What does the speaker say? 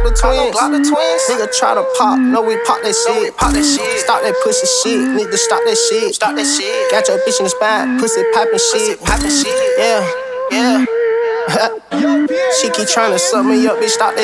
the twins. Nigga try to pop, no we pop that shit. Stop that pussy shit, need to stop that shit. Got your bitch in the spine, pussy poppin' shit. Yeah. She keep tryna suck me up, bitch, stop that